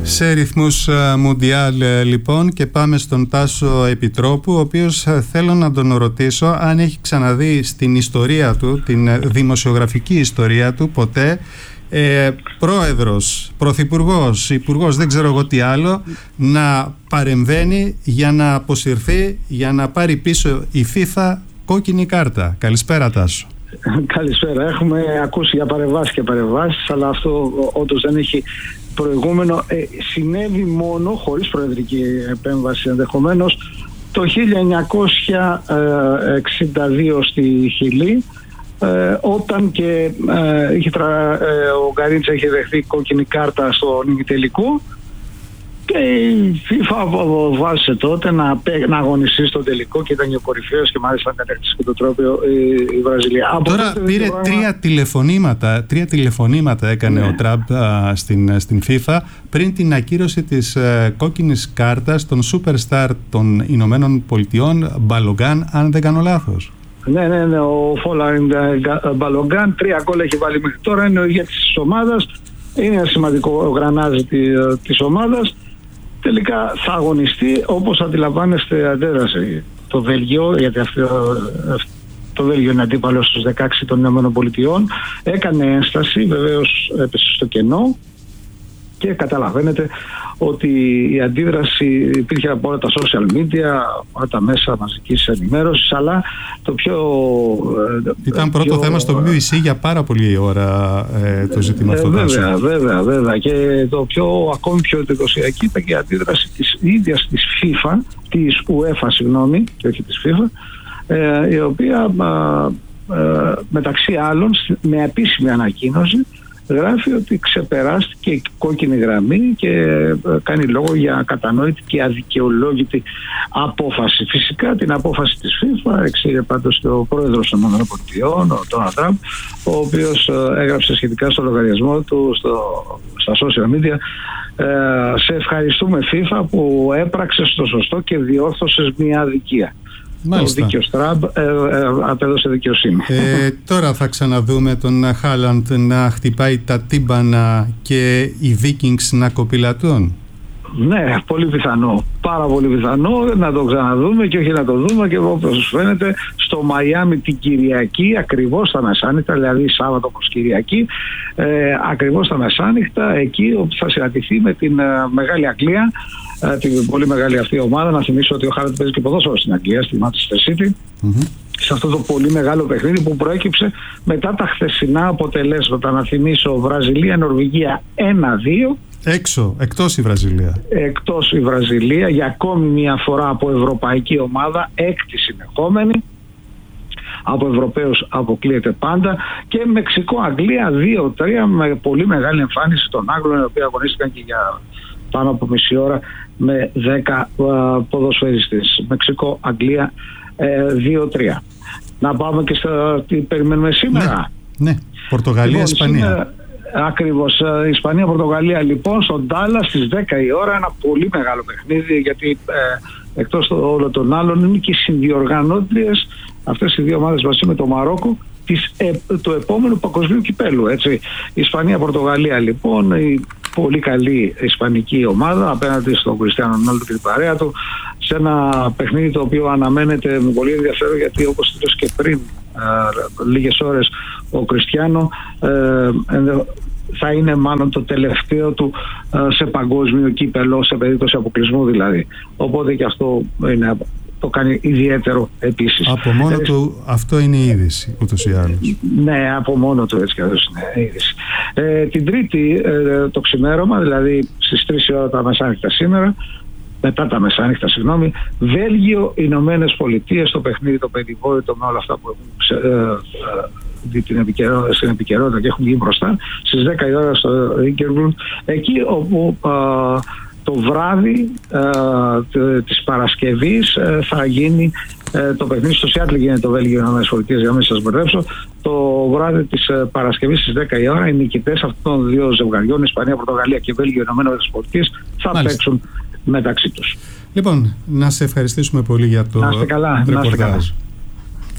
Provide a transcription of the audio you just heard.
Σε ρυθμούς Μουντιάλ λοιπόν, και πάμε στον Τάσο Επιτρόπου, ο οποίος θέλω να τον ρωτήσω αν έχει ξαναδεί στην ιστορία του, την δημοσιογραφική ιστορία του, ποτέ πρόεδρος, πρωθυπουργός, υπουργός, δεν ξέρω εγώ τι άλλο, να παρεμβαίνει για να αποσυρθεί, για να πάρει πίσω η FIFA κόκκινη κάρτα. Καλησπέρα, Τάσο. Καλησπέρα. Έχουμε ακούσει για παρεμβάσεις και παρεμβάσεις, αλλά αυτό όντως δεν έχει προηγούμενο. Συνέβη μόνο, χωρίς προεδρική επέμβαση ενδεχομένως, το 1962 στη Χιλή, όταν και ο Γκαρίντσα είχε δεχθεί κόκκινη κάρτα στον ημιτελικό και η FIFA αποφάσισε τότε να αγωνιστεί στο τελικό και ήταν και ο κορυφαίος και μάλιστα κατέκτησε και το τρόπαιο η Βραζιλία. Τώρα πήρε τρία τηλεφωνήματα έκανε ο Τραμπ στην FIFA πριν την ακύρωση της κόκκινης κάρτας στον superstar των Ηνωμένων Πολιτειών, Μπαλογκάν, αν δεν κάνω λάθος. Ναι, ο Φόλαρντ Μπαλογκάν 3 γκολ έχει βάλει μέχρι τώρα, είναι ο ηγέτης της ομάδας, είναι ένα σημαντικό γρανάζι της ομάδας. Τελικά θα αγωνιστεί, όπως αντιλαμβάνεστε, αντέδρασε το Βέλγιο, γιατί το Βέλγιο είναι αντίπαλος στους 16 των Ηνωμένων Πολιτειών. Έκανε ένσταση, βεβαίως έπεσε στο κενό και καταλαβαίνετε ότι η αντίδραση υπήρχε από όλα τα social media, από τα μέσα μαζικής ενημέρωσης, αλλά το πιο... Ήταν πρώτο θέμα στο BBC για πάρα πολλή ώρα το ζήτημα αυτό. Βέβαια. Και το ακόμη πιο εντυπωσιακή ήταν και η αντίδραση της ίδιας της FIFA, της UEFA συγγνώμη, και όχι της FIFA, η οποία μεταξύ άλλων με επίσημη ανακοίνωση γράφει ότι ξεπεράστηκε η κόκκινη γραμμή και κάνει λόγο για κατανόητη και αδικαιολόγητη απόφαση. Φυσικά την απόφαση της FIFA εξήγε πάντως και ο πρόεδρος των ΗΠΑ, ο Ντόναλντ Τραμπ, ο οποίος έγραψε σχετικά στο λογαριασμό του στα social media: σε ευχαριστούμε FIFA που έπραξες το σωστό και διόρθωσες μια αδικία. Μάλιστα. Ο δίκαιος Τραμπ απέδωσε δικαιοσύνη. Τώρα θα ξαναδούμε τον Χάλαντ να χτυπάει τα τύμπανα και οι Vikings να κοπηλατούν. Ναι, πολύ πιθανό. Πάρα πολύ πιθανό να το ξαναδούμε και όχι να το δούμε, και όπως φαίνεται στο Μαϊάμι την Κυριακή, ακριβώς τα μεσάνυχτα, δηλαδή Σάββατο προς Κυριακή, ακριβώς τα μεσάνυχτα, εκεί όπου θα συναντηθεί με την Μεγάλη Αγγλία, την πολύ μεγάλη αυτή ομάδα. Να θυμίσω ότι ο Χάλαντ παίζει και ποδόσφαιρο στην Αγγλία, στη Manchester City. Σε αυτό το πολύ μεγάλο παιχνίδι που προέκυψε μετά τα χθεσινά αποτελέσματα. Να θυμίσω Βραζιλία-Νορβηγία 1-2. Εκτός η Βραζιλία. Εκτός η Βραζιλία για ακόμη μια φορά από ευρωπαϊκή ομάδα, έκτη συνεχόμενη. Από Ευρωπαίους αποκλείεται πάντα. Και Μεξικό-Αγγλία 2-3 με πολύ μεγάλη εμφάνιση των Άγγλων, οι οποίοι αγωνίστηκαν και για πάνω από μισή ώρα με 10 ποδοσφαιριστές. Μεξικό-Αγγλία 2-3. Να πάμε και τι περιμένουμε σήμερα. Ναι. Πορτογαλία-Ισπανία. Ακριβώς. Ισπανία-Πορτογαλία λοιπόν στον Ντάλλα στις 10 η ώρα. Ένα πολύ μεγάλο παιχνίδι, γιατί εκτός όλων των άλλων είναι και οι συνδιοργανώτριες αυτές οι δύο ομάδες μαζί με το Μαρόκο του επόμενου παγκοσμίου κυπέλου. Έτσι. Ισπανία-Πορτογαλία λοιπόν, η πολύ καλή ισπανική ομάδα απέναντι στον Κριστιάνο Ρονάλντο και την παρέα του, σε ένα παιχνίδι το οποίο αναμένεται με πολύ ενδιαφέρον, γιατί όπως είπες και πριν λίγες ώρες, ο Κριστιάνο θα είναι μάλλον το τελευταίο του σε παγκόσμιο κύπελο, σε περίπτωση αποκλεισμού δηλαδή. Οπότε και αυτό το κάνει ιδιαίτερο επίσης. Από μόνο του αυτό είναι η είδηση, ούτως ή άλλως. Ναι, από μόνο του έτσι κι αλλιώς είναι η είδηση. Την Τρίτη το ξημέρωμα, δηλαδή στις 3 η ώρα τα μεσάνυχτα σήμερα, μετά τα μεσάνυχτα, συγγνώμη, Βέλγιο, Ηνωμένες Πολιτείες, το παιχνίδι το περιβόητο με όλα αυτά που έχουν δει στην επικαιρότητα και έχουν γίνει μπροστά, στις 10 η ώρα στο Ίνκερμπλουμ, εκεί όπου το βράδυ της Παρασκευής θα γίνει το παιχνίδι. Στο Σιάτλ γίνεται το Βέλγιο Ηνωμένες Πολιτείες, για να μην σας μπερδέψω. Το βράδυ της Παρασκευής στις 10 η ώρα οι νικητές αυτών των δύο ζευγαριών, Ισπανία, Πορτογαλία και Βέλγιο Ηνωμένες Πολιτείες, θα παίξουν μεταξύ τους. Λοιπόν, να σε ευχαριστήσουμε πολύ για το ρεπορτάζ.